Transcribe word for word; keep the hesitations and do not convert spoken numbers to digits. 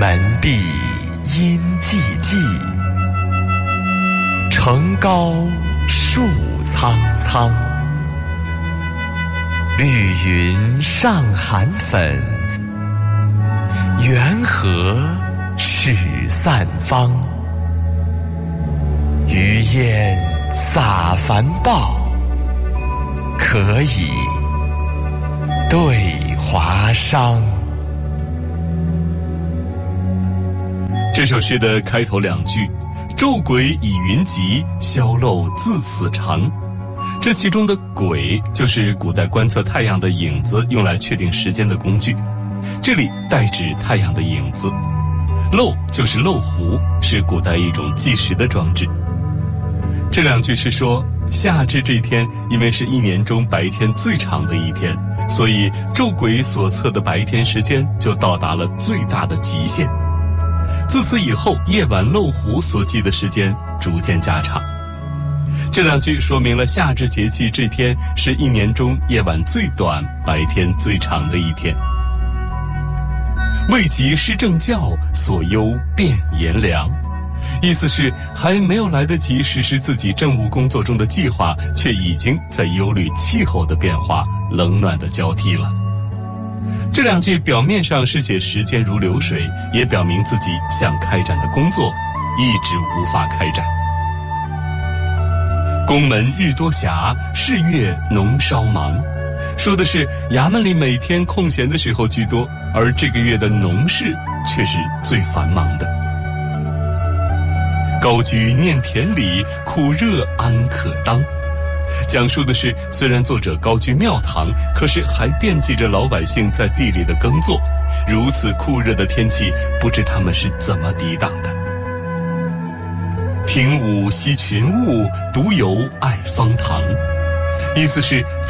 门闭阴寂寂，城高树苍苍。绿云上寒粉，缘何始散芳。余烟洒繁报，可以对华商。 这首诗的开头两句，昼轨以云集，宵漏自此长。这其中的轨就是古代观测太阳的影子用来确定时间的工具，这里代指太阳的影子。漏就是漏壶，是古代一种计时的装置。这两句是说，夏至这天因为是一年中白天最长的一天，所以昼轨所测的白天时间就到达了最大的极限。自此以后，夜晚漏壶所记的时间逐渐加长。这两句说明了夏至节气这天是一年中夜晚最短、白天最长的一天。未及施政教，所忧变炎凉。意思是还没有来得及实施自己政务工作中的计划，却已经在忧虑气候的变化、冷暖的交替了。这两句表面上是写时间如流水，也表明自己想开展的工作一直无法开展。宫门日多暇，事月农稍忙，说的是衙门里每天空闲的时候居多，而这个月的农事却是最繁忙的。高居念田里，苦热安可当。讲述的是，虽然作者高居庙堂，可是还惦记着老百姓在地里的耕作。如此酷热的天气，不知他们是怎么抵挡的。庭午惜群物，独游爱芳堂。意思是